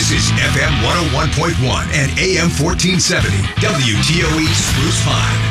This is FM 101.1 and AM 1470, WTOE Spruce Pine.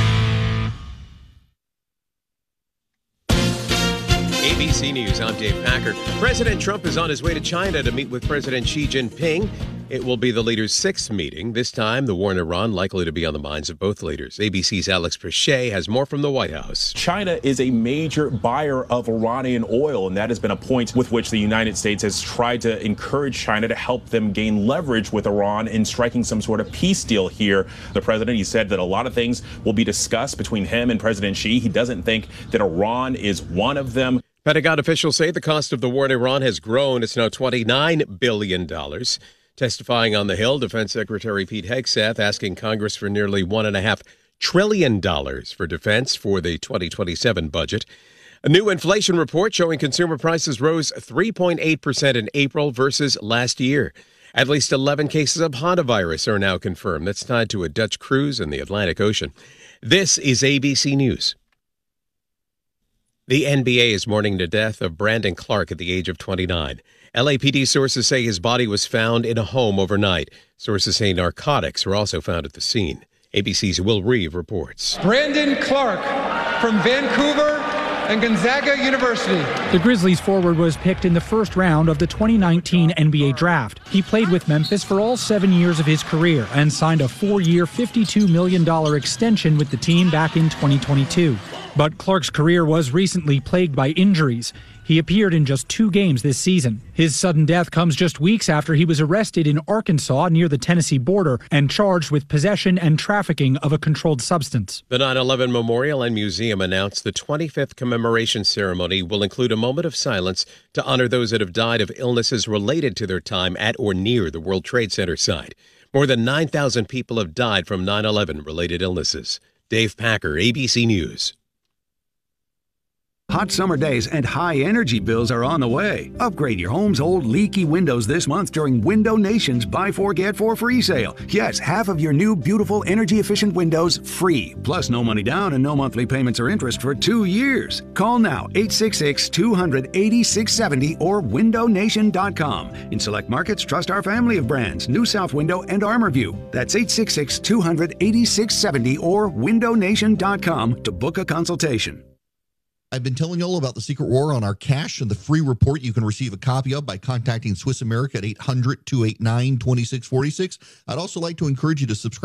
ABC News, I'm Dave Packer. President Trump is on his way to China to meet with President Xi Jinping. It will be the leaders' sixth meeting. This time, the war in Iran likely to be on the minds of both leaders. ABC's Alex Prechet has more from the White House. China is a major buyer of Iranian oil, and that has been a point with which the United States has tried to encourage China to help them gain leverage with Iran in striking some sort of peace deal here. The president, he said that a lot of things will be discussed between him and President Xi. He doesn't think that Iran is one of them. Pentagon officials say the cost of the war in Iran has grown. It's now $29 billion. Testifying on the Hill, Defense Secretary Pete Hegseth asking Congress for nearly $1.5 trillion for defense for the 2027 budget. A new inflation report showing consumer prices rose 3.8% in April versus last year. At least 11 cases of hantavirus are now confirmed. That's tied to a Dutch cruise in the Atlantic Ocean. This is ABC News. The NBA is mourning the death of Brandon Clark at the age of 29. LAPD sources say his body was found in a home overnight. Sources say narcotics were also found at the scene. ABC's Will Reeve reports. Brandon Clark from Vancouver and Gonzaga University. The Grizzlies forward was picked in the first round of the 2019 NBA draft. He played with Memphis for all 7 years of his career and signed a 4-year, $52 million extension with the team back in 2022. But Clark's career was recently plagued by injuries. He appeared in just 2 games this season. His sudden death comes just weeks after he was arrested in Arkansas near the Tennessee border and charged with possession and trafficking of a controlled substance. The 9/11 Memorial and Museum announced the 25th commemoration ceremony will include a moment of silence to honor those that have died of illnesses related to their time at or near the World Trade Center site. More than 9,000 people have died from 9/11 related illnesses. Dave Packer, ABC News. Hot summer days and high energy bills are on the way. Upgrade your home's old leaky windows this month during Window Nation's Buy 4 Get 4 free sale. Yes, half of your new beautiful energy efficient windows free. Plus no money down and no monthly payments or interest for 2 years. Call now 866-200-8670 or windownation.com. In select markets, trust our family of brands, New South Window and ArmorView. That's 866-200-8670 or windownation.com to book a consultation. I've been telling you all about the Secret War on our cash and the free report you can receive a copy of by contacting Swiss America at 800-289-2646. I'd also like to encourage you to subscribe